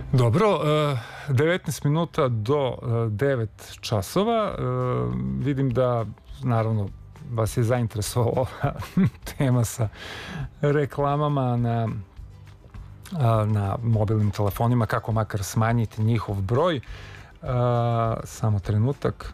Dobro, 19 minuta do 9 časova. Vidim da, naravno, vas je zainteresovala tema sa reklamama na mobilnim telefonima, kako makar smanjiti njihov broj. Samo trenutak.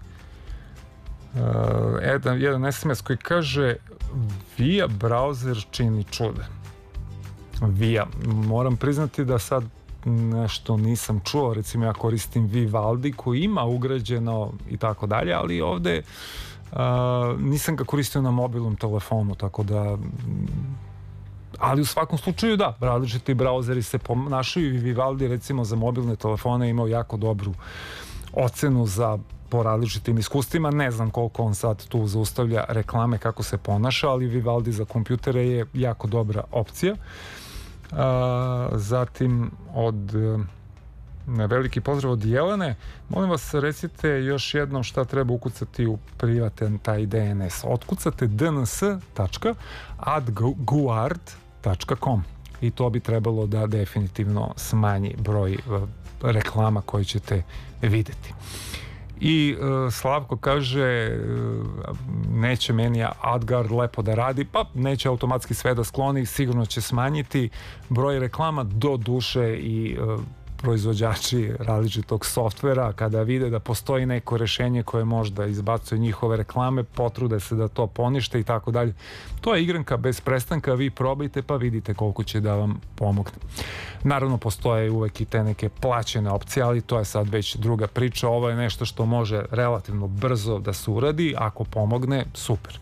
Jedan SMS koji kaže: Via browser čini čude. Via. Moram priznati da sad nešto nisam čuo, recimo ja koristim Vivaldi koji ima ugrađeno i tako dalje, ali ovde nisam ga koristio na mobilnom telefonu, tako da, ali u svakom slučaju da, različiti brauzeri se ponašaju i Vivaldi recimo za mobilne telefone imao jako dobru ocenu po različitim iskustvima. Ne znam koliko on sad tu zaustavlja reklame, kako se ponaša, ali Vivaldi za kompjutere je jako dobra opcija. Zatim veliki pozdrav od Jelene. Molim vas, recite još jednom šta treba ukucati u privaten taj DNS. Otkucate dns.adguard.com i to bi trebalo da definitivno smanji broj reklama koje ćete videti. I Slavko kaže: neće meni AdGuard lepo da radi. Pa neće automatski sve da skloni, sigurno će smanjiti broj reklama. Do duše i proizvođači različitog softvera, kada vide da postoji neko rešenje koje možda izbacuje njihove reklame, potrude se da to ponište i tako dalje. To je igranka bez prestanka, vi probajte pa vidite koliko će da vam pomogne. Naravno, postoje uvek i te neke plaćene opcije, ali to je sad već druga priča. Ovo je nešto što može relativno brzo da se uradi. Ako pomogne, super.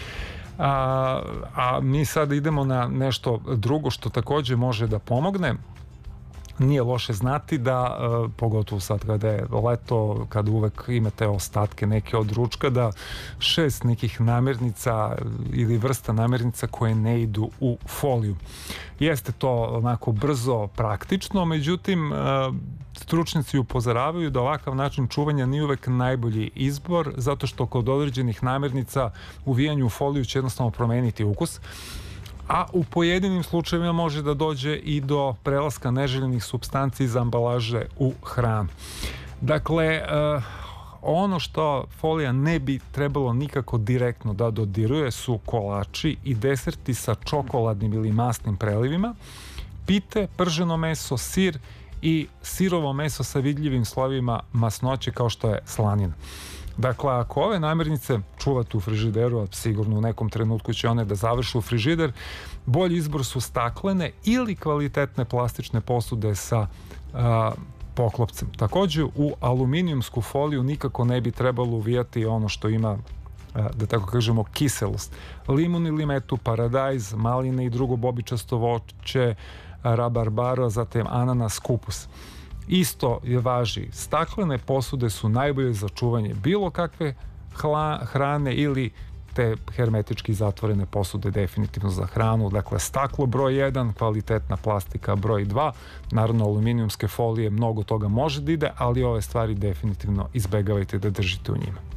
A mi sad idemo na nešto drugo što takođe može da pomogne. Nije loše znati da, pogotovo sad kada je leto, kada uvek imate ostatke neke od ručka, da 6 nekih namirnica ili vrsta namirnica koje ne idu u foliju. Jeste to onako brzo, praktično, međutim stručnjaci upozoravaju da ovakav način čuvanja nije uvek najbolji izbor, zato što kod određenih namirnica uvijanje u foliju će jednostavno promeniti ukus, a u pojedinim slučajevima može da dođe i do prelaska neželjenih supstanci iz ambalaže u hranu. Dakle, ono što folija ne bi trebalo nikako direktno da dodiruje su kolači i deserti sa čokoladnim ili masnim prelivima, pite, prženo meso, sir i sirovo meso sa vidljivim slojevima masnoće kao što je slanina. Dakle, ako ove namirnice čuvate u frižideru, a sigurno u nekom trenutku će one da završe u frižider, bolji izbor su staklene ili kvalitetne plastične posude sa poklopcem. Takođe, u aluminijumsku foliju nikako ne bi trebalo uvijati ono što ima, da tako kažemo, kiselost. Limun ili metu, paradajz, maline i drugo bobičasto voće, rabarbaro, zatim ananas, kupus. Isto je važi, staklene posude su najbolje za čuvanje bilo kakve hrane ili te hermetički zatvorene posude definitivno za hranu. Dakle, staklo broj 1, kvalitetna plastika broj 2, naravno aluminijumske folije, mnogo toga može da ide, ali ove stvari definitivno izbegavajte da držite u njima.